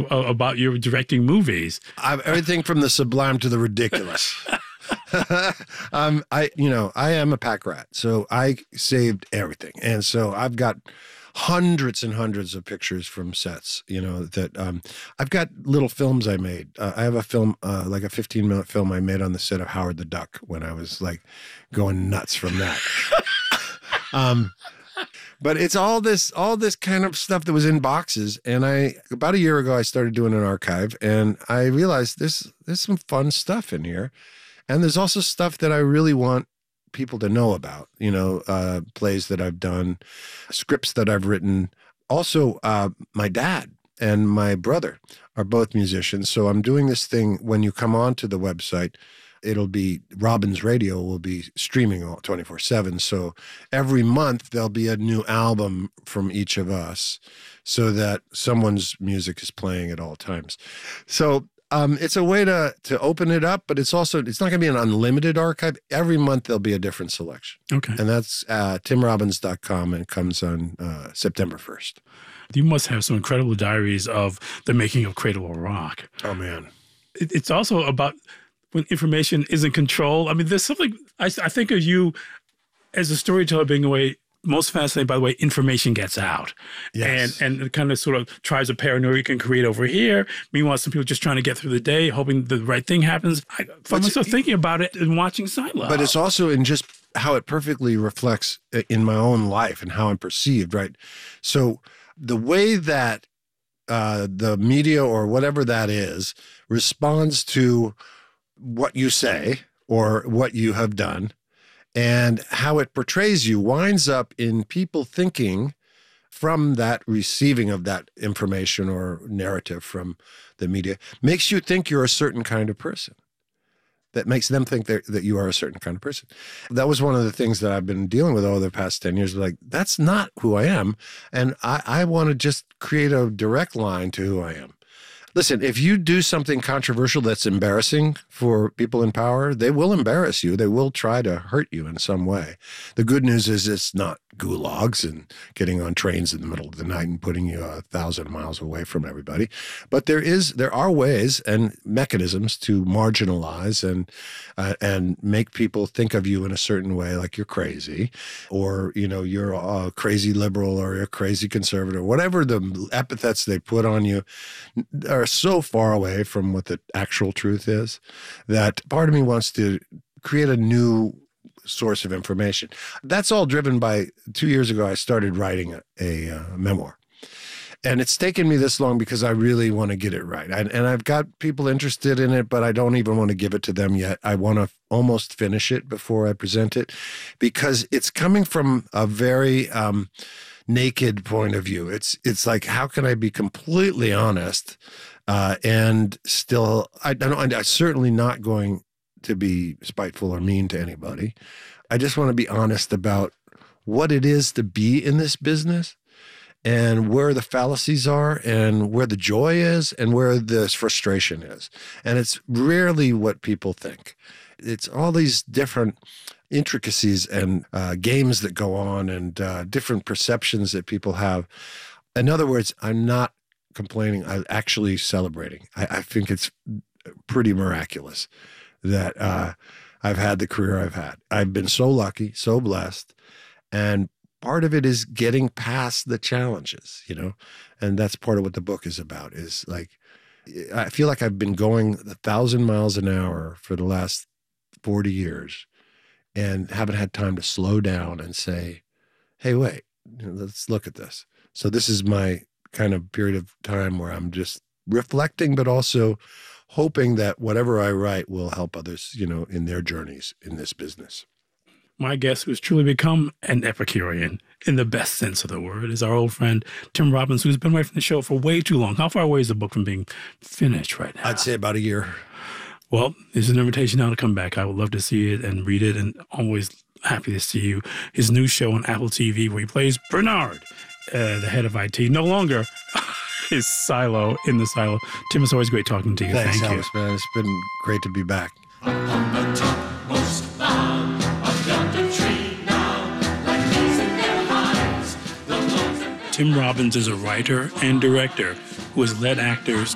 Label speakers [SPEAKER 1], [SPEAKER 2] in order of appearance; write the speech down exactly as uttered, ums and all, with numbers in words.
[SPEAKER 1] about your directing movies.
[SPEAKER 2] I've, everything from the sublime to the ridiculous. um, I, you know, I am a pack rat, so I saved everything. And so I've got hundreds and hundreds of pictures from sets, you know, that um, I've got little films I made. Uh, I have a film, uh, like a fifteen minute film I made on the set of Howard the Duck when I was like going nuts from that. um, but it's all this, all this kind of stuff that was in boxes. And I, about a year ago, I started doing an archive, and I realized there's, there's some fun stuff in here. And there's also stuff that I really want people to know about, you know, uh, plays that I've done, scripts that I've written. Also, uh, my dad and my brother are both musicians. So I'm doing this thing when you come onto the website. It'll be Robbins Radio will be streaming all twenty-four seven. So every month there'll be a new album from each of us so that someone's music is playing at all times. So um, it's a way to to open it up, but it's also, it's not going to be an unlimited archive. Every month there'll be a different selection.
[SPEAKER 1] Okay.
[SPEAKER 2] And that's uh, tim robbins dot com, and it comes on uh, September first.
[SPEAKER 1] You must have some incredible diaries of the making of Cradle of Rock.
[SPEAKER 2] Oh, man.
[SPEAKER 1] It, it's also about when information isn't controlled. I mean, there's something, I, I think of you as a storyteller being a way, most fascinating by the way information gets out.
[SPEAKER 2] Yes.
[SPEAKER 1] And and the kind of sort of tribes of paranoia you can create over here. Meanwhile, some people just trying to get through the day, hoping the right thing happens. I find myself thinking about it and watching Silo.
[SPEAKER 2] But it's also in just how it perfectly reflects in my own life and how I'm perceived, right? So the way that uh, the media or whatever that is responds to what you say or what you have done, and how it portrays you winds up in people thinking from that receiving of that information or narrative from the media, makes you think you're a certain kind of person. That makes them think that, that you are a certain kind of person. That was one of the things that I've been dealing with over the past ten years. Like, that's not who I am. And I, I want to just create a direct line to who I am. Listen, if you do something controversial that's embarrassing for people in power, they will embarrass you. They will try to hurt you in some way. The good news is it's not gulags and getting on trains in the middle of the night and putting you a thousand miles away from everybody. But there is, there are ways and mechanisms to marginalize and uh, and make people think of you in a certain way, like you're crazy, or you know you're a crazy liberal or you're a crazy conservative, whatever the epithets they put on you are so far away from what the actual truth is that part of me wants to create a new source of information. That's all driven by, two years ago, I started writing a, a uh, memoir. And it's taken me this long because I really want to get it right. I, and I've got people interested in it, but I don't even want to give it to them yet. I want to f- almost finish it before I present it, because it's coming from a very um, naked point of view. It's it's like, how can I be completely honest uh, and still, I don't, I'm certainly not going to be spiteful or mean to anybody. I just want to be honest about what it is to be in this business and where the fallacies are and where the joy is and where the frustration is. And it's rarely what people think. It's all these different intricacies and uh, games that go on and uh, different perceptions that people have. In other words, I'm not complaining. I'm actually celebrating. I, I think it's pretty miraculous that uh, I've had the career I've had. I've been so lucky, so blessed. And part of it is getting past the challenges, you know? And that's part of what the book is about, is like, I feel like I've been going a thousand miles an hour for the last forty years and haven't had time to slow down and say, hey, wait, you know, let's look at this. So this is my kind of period of time where I'm just reflecting, but also hoping that whatever I write will help others, you know, in their journeys in this business.
[SPEAKER 1] My guest, who has truly become an Epicurean in the best sense of the word, is our old friend Tim Robbins, who's been away from the show for way too long. How far away is the book from being finished right now?
[SPEAKER 2] I'd say about a year.
[SPEAKER 1] Well, there's an invitation now to come back. I would love to see it and read it, and always happy to see you. His new show on Apple T V, where he plays Bernard, uh, the head of I T, no longer his silo in the silo. Tim, it's always great talking to you.
[SPEAKER 2] Thanks,
[SPEAKER 1] Thank
[SPEAKER 2] Alice,
[SPEAKER 1] you.
[SPEAKER 2] man. It's been great to be back.
[SPEAKER 3] Up on the topmost bough of yonder tree now, like bees in their hives, the motes and
[SPEAKER 1] Tim Robbins is a writer and director who has led actors